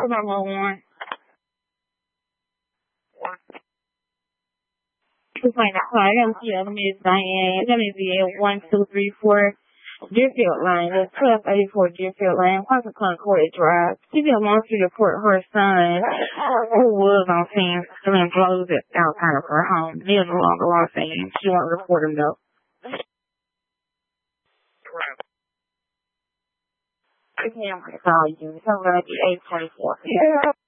911. 2.5, let me Diane, let me be 1234 Deerfield Lane, with 1284 Deerfield Lane, Parker Concord Drive. She just wants you to report her son, who was on scene, doing blows outside of her home. He was no longer on scene. She won't report him though. Okay, I'm going to call you. So I'm going to be 824. Yeah.